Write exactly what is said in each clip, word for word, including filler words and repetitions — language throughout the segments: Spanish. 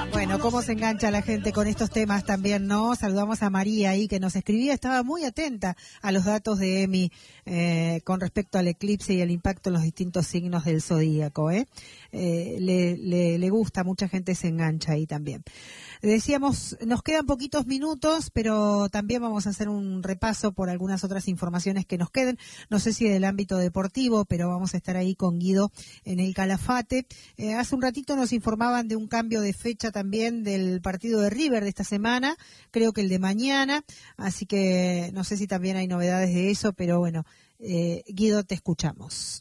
Bueno, cómo se engancha la gente con estos temas también, ¿no? Saludamos a María ahí que nos escribía, estaba muy atenta a los datos de Emi eh, con respecto al eclipse y el impacto en los distintos signos del zodíaco, ¿eh? eh le, le, le gusta, mucha gente se engancha ahí también. Decíamos, nos quedan poquitos minutos, pero también vamos a hacer un repaso por algunas otras informaciones que nos queden. No sé si del ámbito deportivo, pero vamos a estar ahí con Guido en el Calafate. Eh, hace un ratito nos informaban de un cambio de fecha también del partido de River de esta semana, creo que el de mañana, así que no sé si también hay novedades de eso, pero bueno, eh, Guido, te escuchamos.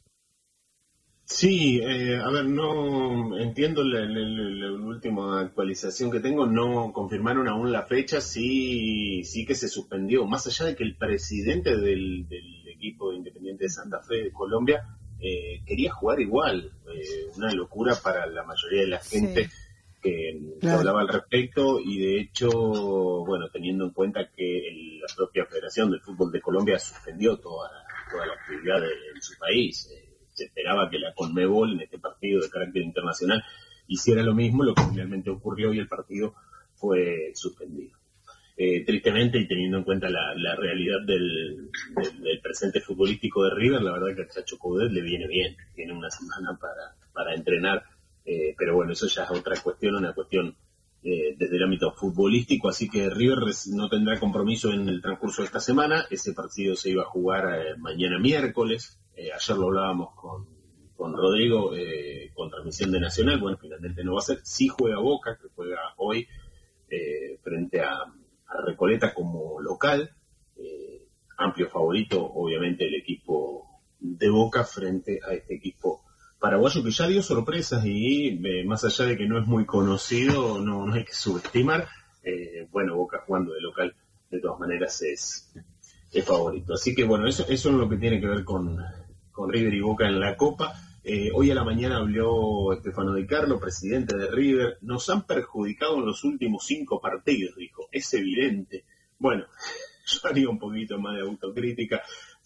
Sí, eh, a ver, no entiendo la, la, la, la última actualización que tengo, no confirmaron aún la fecha, sí, sí que se suspendió, más allá de que el presidente del, del equipo de Independiente de Santa Fe de Colombia eh, quería jugar igual, eh, una locura para la mayoría de la gente. Sí. Que, claro. que hablaba al respecto y de hecho, bueno, teniendo en cuenta que el, la propia Federación del Fútbol de Colombia suspendió toda, toda la actividad de, en su país, eh, se esperaba que la Conmebol en este partido de carácter internacional hiciera lo mismo, lo que finalmente ocurrió y el partido fue suspendido. Eh, tristemente y teniendo en cuenta la, la realidad del, del, del presente futbolístico de River, la verdad que a Chacho Coudet le viene bien, tiene una semana para, para entrenar. Eh, pero bueno, eso ya es otra cuestión, una cuestión eh, desde el ámbito futbolístico, así que River no tendrá compromiso en el transcurso de esta semana. Ese partido se iba a jugar eh, mañana miércoles, eh, ayer lo hablábamos con, con Rodrigo, eh, con transmisión de Nacional, bueno, finalmente no va a ser. Sí juega Boca, que juega hoy eh, frente a, a Recoleta como local, eh, amplio favorito obviamente el equipo de Boca frente a este equipo paraguayo que ya dio sorpresas y eh, más allá de que no es muy conocido, no, no hay que subestimar, eh, bueno, Boca jugando de local de todas maneras es, es favorito. Así que bueno, eso, eso es lo que tiene que ver con, con River y Boca en la Copa. Eh, hoy a la mañana habló Estefano Di Carlo, presidente de River. Nos han perjudicado en los últimos cinco partidos, dijo, es evidente. Bueno, yo haría un poquito más de autocrítica.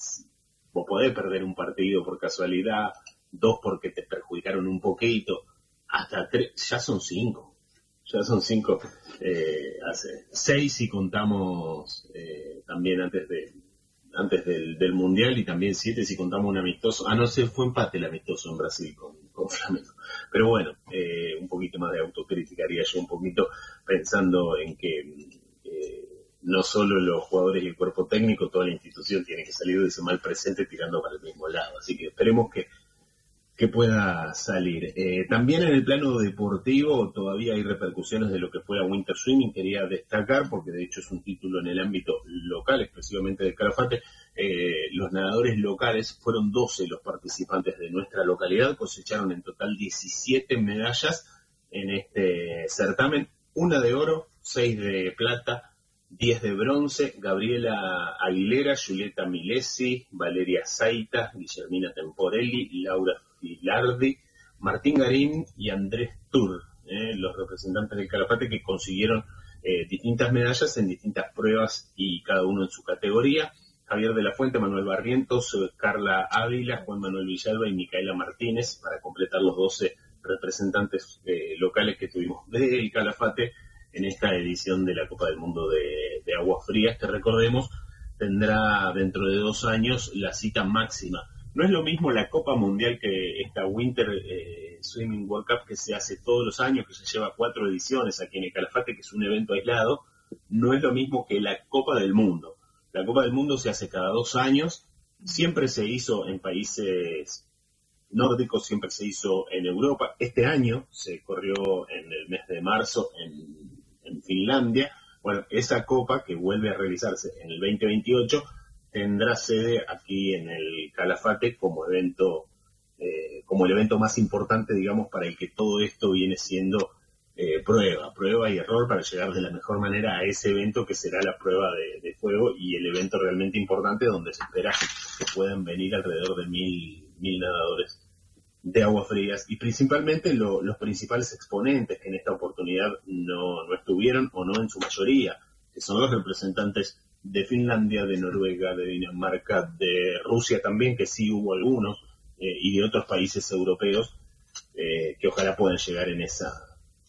Vos podés perder un partido por casualidad, dos porque te perjudicaron un poquito, hasta tres, ya son cinco, ya son cinco, eh, hace seis si contamos eh, también antes de antes del, del Mundial y también siete si contamos un amistoso, ah no sé, fue empate el amistoso en Brasil con, con Flamengo, pero bueno, eh, un poquito más de autocrítica haría yo un poquito pensando en que eh, no solo los jugadores y el cuerpo técnico, toda la institución tiene que salir de ese mal presente tirando para el mismo lado, así que esperemos que que pueda salir. Eh, también en el plano deportivo todavía hay repercusiones de lo que fue la Winter Swimming, quería destacar, porque de hecho es un título en el ámbito local, exclusivamente del Calafate, eh, los nadadores locales, fueron doce los participantes de nuestra localidad, cosecharon en total diecisiete medallas en este certamen, una de oro, seis de plata, diez de bronce, Gabriela Aguilera, Julieta Milesi, Valeria Zaita, Guillermina Temporelli, Laura Filardi, Martín Garín y Andrés Tur, eh, los representantes del Calafate que consiguieron eh, distintas medallas en distintas pruebas y cada uno en su categoría. Javier de la Fuente, Manuel Barrientos, Carla Ávila, Juan Manuel Villalba y Micaela Martínez para completar los doce representantes eh, locales que tuvimos del Calafate en esta edición de la Copa del Mundo de, de Aguas Frías, que recordemos tendrá dentro de dos años la cita máxima. No es lo mismo la Copa Mundial que esta Winter eh, Swimming World Cup que se hace todos los años, que se lleva cuatro ediciones aquí en el Calafate, que es un evento aislado, no es lo mismo que la Copa del Mundo. La Copa del Mundo se hace cada dos años, siempre se hizo en países nórdicos, siempre se hizo en Europa. Este año se corrió en el mes de marzo en, en Finlandia. Bueno, esa Copa que vuelve a realizarse en el veinte veintiocho tendrá sede aquí en el Calafate como evento, eh, como el evento más importante, digamos, para el que todo esto viene siendo eh, prueba, prueba y error para llegar de la mejor manera a ese evento que será la prueba de, de fuego y el evento realmente importante donde se espera que puedan venir alrededor de mil, mil nadadores de aguas frías y principalmente lo, los principales exponentes que en esta oportunidad no, no estuvieron o no en su mayoría, que son los representantes de Finlandia, de Noruega, de Dinamarca, de Rusia también, que sí hubo algunos, eh, y de otros países europeos eh, que ojalá puedan llegar en esa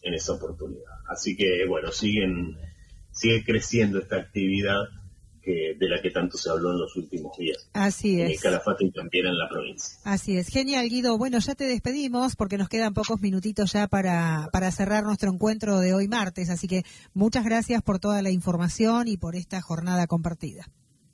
en esa oportunidad. Así que, bueno, siguen sigue creciendo esta actividad que de la que tanto se habló en los últimos días. Así es. En el Calafate y también en la provincia. Así es. Genial, Guido. Bueno, ya te despedimos porque nos quedan pocos minutitos ya para, para cerrar nuestro encuentro de hoy martes. Así que muchas gracias por toda la información y por esta jornada compartida.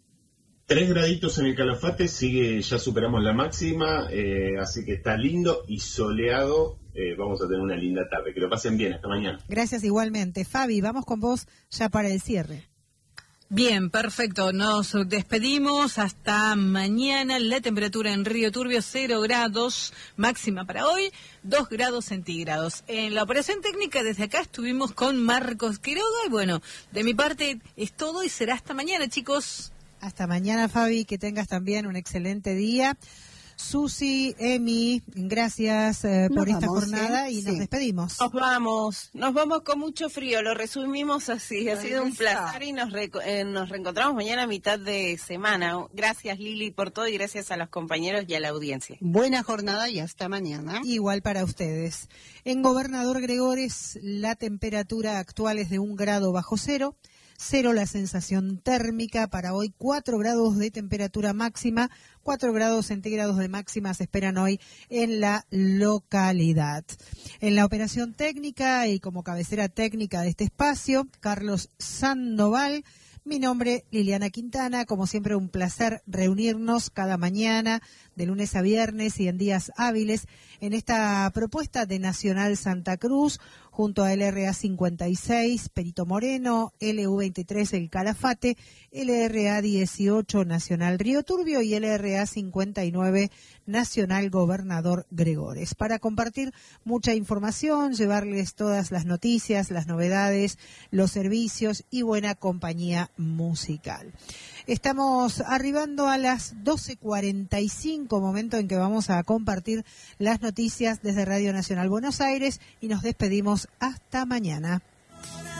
Tres graditos en el Calafate, sigue, ya superamos la máxima, eh, así que está lindo y soleado. Eh, vamos a tener una linda tarde. Que lo pasen bien, hasta mañana. Gracias igualmente. Fabi, vamos con vos ya para el cierre. Bien, perfecto. Nos despedimos hasta mañana. La temperatura en Río Turbio, cero grados, máxima para hoy, dos grados centígrados. En la operación técnica desde acá estuvimos con Marcos Quiroga y bueno, de mi parte es todo y será hasta mañana, chicos. Hasta mañana, Fabi, que tengas también un excelente día. Susi, Emi, gracias eh, por esta vamos, jornada ¿eh? y sí. nos despedimos. Nos vamos, nos vamos con mucho frío, lo resumimos así, ha sido un placer y nos, re, eh, nos reencontramos mañana a mitad de semana. Gracias, Lili, por todo y gracias a los compañeros y a la audiencia. Buena jornada y hasta mañana. Igual para ustedes. En Gobernador Gregores, la temperatura actual es de un grado bajo cero. Cero la sensación térmica, para hoy cuatro grados de temperatura máxima, cuatro grados centígrados de máxima se esperan hoy en la localidad. En la operación técnica y como cabecera técnica de este espacio, Carlos Sandoval. Mi nombre, Liliana Quintana, como siempre un placer reunirnos cada mañana, de lunes a viernes y en días hábiles, en esta propuesta de Nacional Santa Cruz, junto a L R A cincuenta y seis, Perito Moreno, L U veintitrés, El Calafate, L R A dieciocho, Nacional Río Turbio y L R A cincuenta y nueve, Nacional Gobernador Gregores. Para compartir mucha información, llevarles todas las noticias, las novedades, los servicios y buena compañía musical. Estamos arribando a las doce cuarenta y cinco, momento en que vamos a compartir las noticias desde Radio Nacional Buenos Aires y nos despedimos hasta mañana.